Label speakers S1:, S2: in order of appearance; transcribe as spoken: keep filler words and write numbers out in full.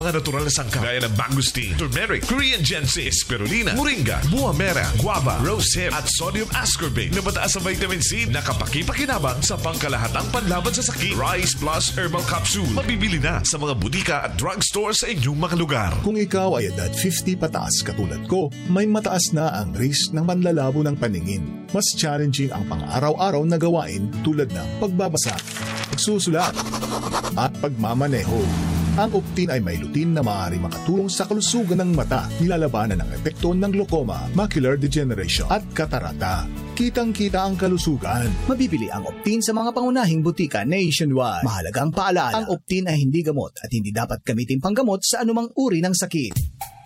S1: Mga natural na sangkap gaya ng mangosteen, turmeric, Korean ginseng, spirulina, moringa, buah mera, guava, rose hip at sodium ascorbate na mataas sa vitamin C na kapaki-pakinabang sa pangkalahatang panlaban sa sakit. Rice Plus Herbal Capsule. Mabibili na sa mga butika at drugstore sa inyong mga lugar.
S2: Kung ikaw ay edad fifty pataas katulad ko, may mataas na ang risk ng panlalabo ng paningin. Mas challenging ang pang-araw-araw na gawain tulad ng pagbabasa, pagsusulat, at pagmamaneho. Ang Optin ay may lutin na maaaring makatulong sa kalusugan ng mata, nilalabanan ng epekto ng glaucoma, macular degeneration at katarata. Kitang-kita ang kalusugan.
S3: Mabibili ang Optin sa mga pangunahing butika nationwide. Mahalagang paalala, ang Optin ay hindi gamot at hindi dapat gamitin panggamot sa anumang uri ng sakit.